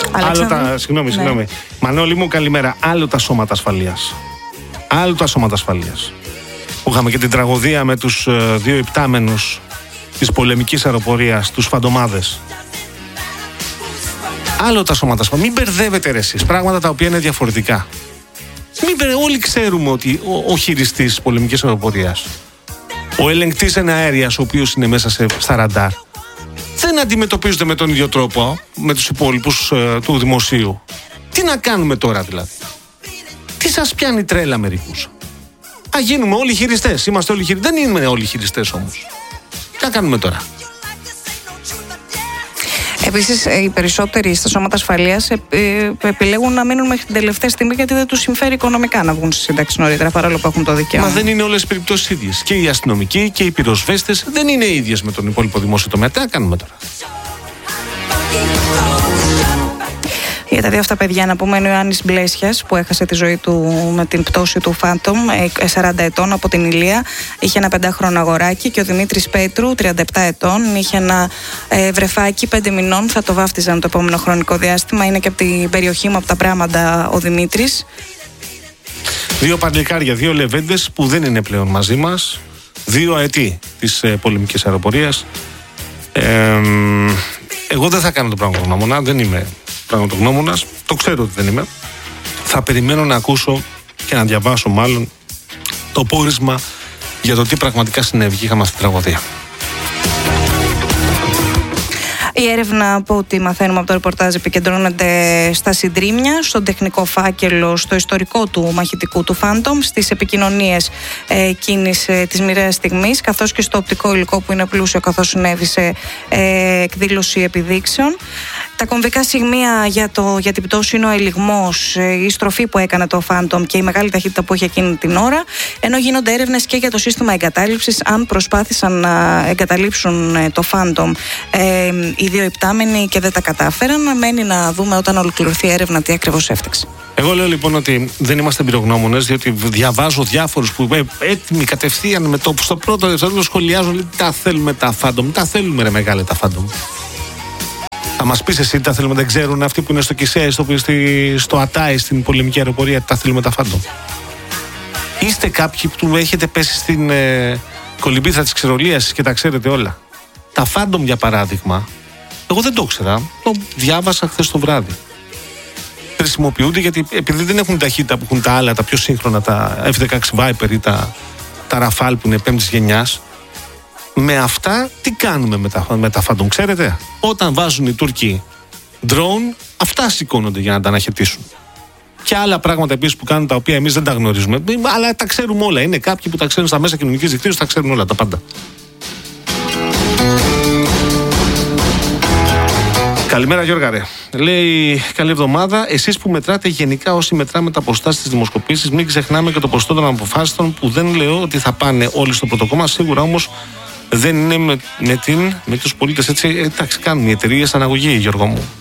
Συγγνώμη. Μανώλη μου, καλημέρα. Άλλο τα σώματα ασφαλείας. Που είχαμε και την τραγωδία με τους δύο υπτάμενους της πολεμικής αεροπορίας, τους φαντομάδες. Άλλο τα σώματα ασφαλείας. Μην μπερδεύετε ρε εσείς, πράγματα τα οποία είναι διαφορετικά. Όλοι ξέρουμε ότι ο χειριστής της πολεμικής αεροπορίας, ο ελεγκτής εναέριας, ο οποίος είναι μέσα στα ραντάρ, δεν αντιμετωπίζονται με τον ίδιο τρόπο με τους υπόλοιπους του δημοσίου. Τι να κάνουμε τώρα δηλαδή? Τι σας πιάνει τρέλα μερικούς? Γίνουμε όλοι χειριστές. Είμαστε όλοι χειριστές. Δεν είμαι όλοι χειριστές όμως. Τι να κάνουμε τώρα? Επίσης, οι περισσότεροι στα σώματα ασφαλείας επιλέγουν να μείνουν μέχρι την τελευταία στιγμή, γιατί δεν τους συμφέρει οικονομικά να βγουν στη σύνταξη νωρίτερα, παρόλο που έχουν το δικαίωμα. Μα δεν είναι όλες οι περιπτώσεις ίδιες. Και οι αστυνομικοί και οι πυροσβέστες δεν είναι ίδιες με τον υπόλοιπο δημόσιο τομέα. Τι να κάνουμε τώρα? Για τα δύο αυτά παιδιά, να πούμε, είναι ο Ιωάννης Μπλέσιας, που έχασε τη ζωή του με την πτώση του Phantom, 40 ετών, από την Ηλία. Είχε ένα 5χρονο αγοράκι. Και ο Δημήτρης Πέτρου, 37 ετών, είχε ένα βρεφάκι 5 μηνών. Θα το βάφτιζαν το επόμενο χρονικό διάστημα. Είναι και από την περιοχή μου, από τα Πράματα, ο Δημήτρης. Δύο παλικάρια, δύο λεβέντες που δεν είναι πλέον μαζί μας. Δύο αετοί της πολεμικής αεροπορίας. Εγώ δεν θα κάνω το πραγματογνώμονα, δεν είμαι πραγματογνώμονας, το ξέρω ότι δεν είμαι. Θα περιμένω να ακούσω και να διαβάσω μάλλον το πόρισμα για το τι πραγματικά συνέβη. Είχαμε αυτή την τραγωδία. Η έρευνα, από ό,τι μαθαίνουμε από το ρεπορτάζ, επικεντρώνεται στα συντρίμμια, στον τεχνικό φάκελο, στο ιστορικό του μαχητικού του Phantom, στις επικοινωνίες εκείνης της μοιραίας στιγμής, καθώς και στο οπτικό υλικό που είναι πλούσιο, καθώς συνέβη σε εκδήλωση επιδείξεων. Τα κομβικά σημεία για την πτώση είναι ο ελιγμός, η στροφή που έκανε το Phantom και η μεγάλη ταχύτητα που είχε εκείνη την ώρα, ενώ γίνονται έρευνες και για το σύστημα εγκατάλειψης, αν προσπάθησαν να εγκαταλείψουν το Phantom οι δύο υπτάμενοι και δεν τα κατάφεραν. Μένει να δούμε όταν ολοκληρωθεί η έρευνα τι ακριβώς έφταξε. Εγώ λέω λοιπόν ότι δεν είμαστε εμπειρογνώμονες, διότι διαβάζω διάφορους που έτοιμοι κατευθείαν με το στο πρώτο δευτερόλεπτο σχολιάζουν, τα θέλουμε τα Phantom, τα θέλουμε ρε μεγάλε τα Phantom. Θα μας πεις εσύ τι τα θέλουμε, δεν ξέρουν αυτοί που είναι στο Κισέ, στο Ατάι, στην πολεμική αεροπορία, τα θέλουμε τα Phantom? Είστε κάποιοι που έχετε πέσει στην κολυμπήθρα της ξερολίας και τα ξέρετε όλα. Τα Phantom, για παράδειγμα, εγώ δεν το ήξερα, το διάβασα χθες το βράδυ. Χρησιμοποιούνται γιατί επειδή δεν έχουν ταχύτητα που έχουν τα άλλα, τα πιο σύγχρονα, τα F-16 Viper ή τα Rafale που είναι 5ης γενιάς, με αυτά τι κάνουμε με τα Phantom, ξέρετε? Όταν βάζουν οι Τούρκοι drone, αυτά σηκώνονται για να τα αναχαιτήσουν. Και άλλα πράγματα επίσης που κάνουν, τα οποία εμείς δεν τα γνωρίζουμε, αλλά τα ξέρουμε όλα. Είναι κάποιοι που τα ξέρουν στα μέσα κοινωνικής δικτύωσης, τα ξέρουν όλα, τα πάντα. Καλημέρα Γιώργα ρε. Λέει καλή εβδομάδα. Εσείς που μετράτε γενικά, όσοι μετράμε τα ποσοστά στις δημοσκοπήσεις, μην ξεχνάμε και το ποσοστό των αποφάσεων, που δεν λέω ότι θα πάνε όλοι στο πρωτοκόμμα. Σίγουρα όμως δεν είναι με τους πολίτες έτσι. Εντάξει, κάνουν οι εταιρείες αναγωγή, Γιώργο μου.